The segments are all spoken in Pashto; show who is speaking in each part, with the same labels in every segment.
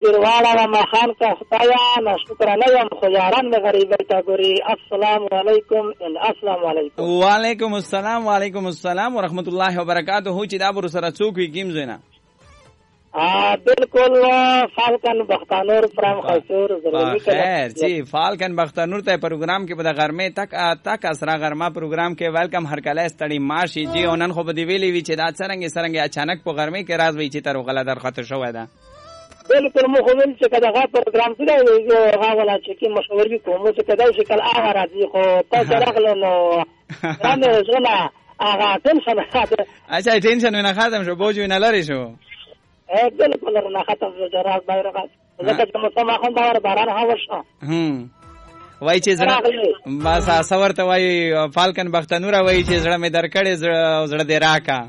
Speaker 1: پیرواړه ما خان کا خدایا نه شکرانه یم خو یاران مې غریبۍ ته ګوري. السلام علیکم. السلام علیکم.
Speaker 2: وعلیکم السلام. وعلیکم السلام ورحمت الله وبرکاته. چې دا بر سره څوک وي کیم زینا
Speaker 1: بالکل فالکن بختانور فرام خیسور ضروري
Speaker 2: خیر جی فالکن بختانور ته پروګرام کې په غرمه تک اسرا غرمه پروګرام کې ویلکم هر کله ستړي ماشي جی اونن خو به دی ویلي وی چې دا څنګه اچانک په غرمه کې راز وی چې تر غلا در خطر شوی دا.
Speaker 1: بالکل مو خو ول چې کدا پروګرام دی هغه ولا چې کی مشورې کوم چې کدا شکل هغه راځي خو تاسو راغله نو باندې زونه هغه ټینشن خاطر
Speaker 2: اچھا ټینشن نه ختم شو بوج نه لری شو
Speaker 1: بالکل نه ختم شو جراز بایرغه ځکه چې موسم اخون دا باران هوا شو
Speaker 2: وای چې زړه بس اسورته وای فالکن بختانور وای چې زړه مې درکړې زړه دې راکا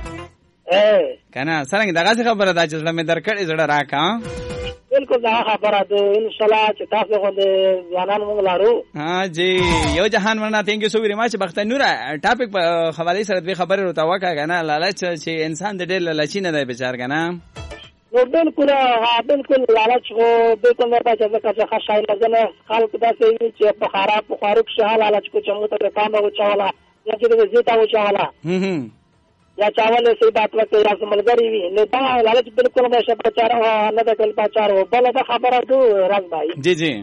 Speaker 2: کنه څنګه دغه خبره ده چې زړه مې درکړې زړه راکا.
Speaker 1: بالکل دا خبره ده ان شاء الله چې تاسو غوډه ځوانان موږ لارو.
Speaker 2: ها جی یو جهان ورنه ثانک یو سو ویری ماچ بختانور ټاپک په حواله سره به خبره وروته وکړه کنه لالچ چې انسان د ډېر لالچی نه دی بیچار کنه.
Speaker 1: نو بالکل لالچ هو بالکل نه پاتې ځکه چې خاصه لازمه خلق داسې وي چې په خارق شه لالچ کو چمو ته کام او چاولا یا چې زیتا او چاولا یا چاول سي بات وکړي یا سملګری وي نه دا لالچ بالکل به شه پچار نه د کل پچار او بل دا خبره ده راز بھائی
Speaker 2: جی جی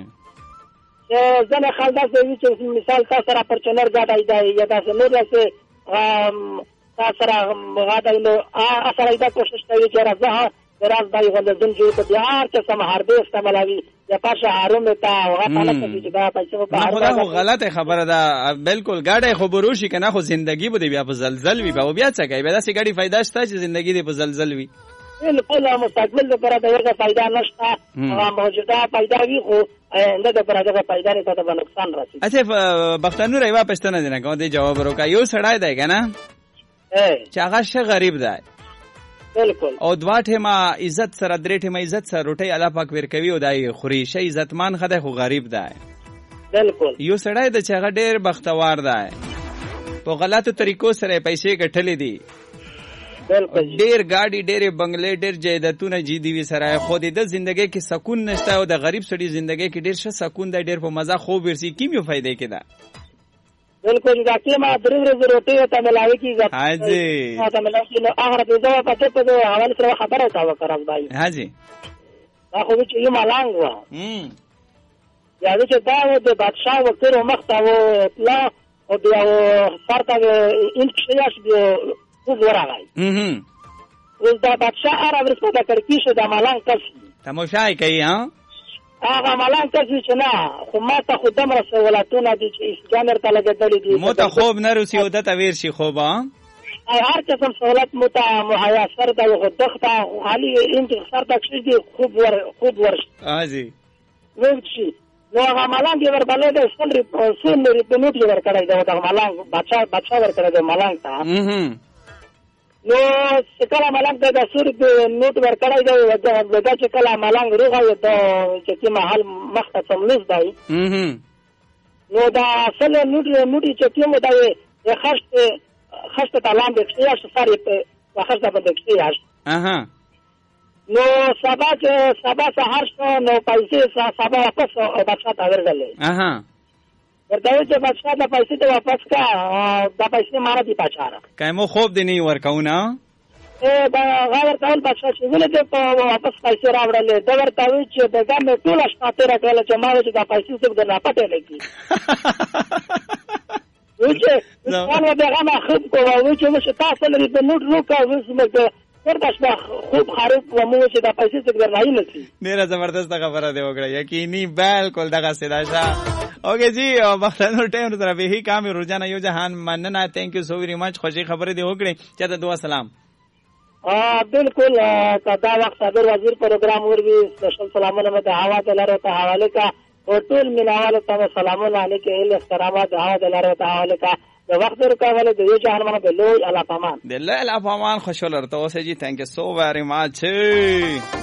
Speaker 1: ځنه خلک داسې وي چې مثال تاسو را پرچنر غاډای دی یا تاسو نور داسې تاسو را غاډای نو اثر ایدا کوشش کوي چې راز بھائی غلطن جو په دیار کې سم هرده استعمالوي یا پاشه هارون ته هغه حالت کې دا پیسې په
Speaker 2: خدا غلطه خبره ده. بالکل ګاډي خبرو شي کنه خو ژوندۍ بده بیا په زلزل وي به بیا څه کوي بیا داسې ګاډي فائدہ شته چې ژوندۍ دې په زلزل وي.
Speaker 1: بالکل مستقبل لپاره دا ورته فائدہ نشته هغه موجوده فائدہ وي خو انده لپاره دا فائدہ نه ته نقصان راسي.
Speaker 2: اته بختانور ایوا پښتنه دینه کوم دی جواب ورکا یو سړای دی کنه چې هغه ش غریب دی
Speaker 1: بالکل
Speaker 2: او دواټه ما عزت سره درېټه ما عزت سره روټي الله پاک ور کوي او دای خوري شي عزتمان خدای خو غریب دی.
Speaker 1: بالکل
Speaker 2: یو سړی د چې هغه ډېر بختوار دی په غلطو طریقو سره پیسې ګټلې دي.
Speaker 1: بالکل
Speaker 2: ډېر گاډي ډېر بنگلې ډېر جیدتونه جی دی وی سره خو د ژوندۍ کې سکون نشته او د غریب سړي ژوندۍ کې ډېر ښه سکون دی ډېر په مزه خوب ورسي کیمیو فائدې کې ده.
Speaker 1: بالکل دا کې ما درې ورځې روټي ته ملاوي کیږي.
Speaker 2: ها جی
Speaker 1: ته ملاوي نو هغه د ځواب په څه په حواله سره خبره تا وکړم بھائی.
Speaker 2: ها جی
Speaker 1: دا خو چې یو ملنګ و یا چې دا د بادشاہ وکړو مخته و اطلاع او بیا فرته ان شیاش بیا وګورای اوس دا بادشاہ عرب رسپدا کړکی شو دا ملنګ کس
Speaker 2: تماشای کوي ها
Speaker 1: هغه ملنګ کس چې نه خو ما ته خدام رسولاتونه دي چې اسکانر ته لګېدلې دي
Speaker 2: مو ته خوب نه روسي او د تویر شي خوب
Speaker 1: هر قسم سہولت متا مهیا سر دا خو دخته حالي انت سر دا کشي خوب ورش
Speaker 2: ها جی
Speaker 1: وښي نو هغه ملنګ ور بلې د سن ری په نوټ ور کړی دا ملنګ بادشاہ ور کړی دا ملنګ ته نو کله ملنګ د سور د نوټ ور کړی دا چې کله ملنګ روغه دا چې کی محل مخته سملوس دی نو دا اصل نوټ چې کوم دا خشت تعلم د کیاش ساري په خشت باندې کیاش نو سبا سهار شو نو پیسې سبا واپس بادشاہ ته ورغلې ورته چې بادشاہ د پیسې ته واپس کا دا پیسې مارا دي پچاره
Speaker 2: کایمو خوب دی نه ورکاونه
Speaker 1: دا غاور ټول بادشاہ چې ولې ته واپس پیسې راوړلې دا ورته وی چې دا ګم ټول شپته راکړل چې ما چې دا پیسې څه د نه پټه لګي وچه نو دا غما خود کو وچه مش تاسو لري د نوټ روکا وسمه ورته خوب خارق و مو چې دا پیسې څه ګرځای نشي.
Speaker 2: ډیره زبردست خبره دی وکړه یقیني بالکل دغه سیدا شه. اوکے جی بختانور ټیم سره به هی کام روزانه یو جهان مننه ثانک یو سو ویری مچ خوشی خبره دی وکړه چاته دعا سلام.
Speaker 1: بالکل دا وخت صدر وزیر پروګرام ورغي سپیشل سلامونه مته هوا ته لاره ته حواله کا او ټول میناواله ته سلامونه علیکم ال احترامات هوا ته لاره ته حواله کا د وخت ورکواله د یو جهان باندې لوی الله پامان
Speaker 2: د الله پامان خوشاله ورته اوسه جی ثانک یو سو ویری مچ.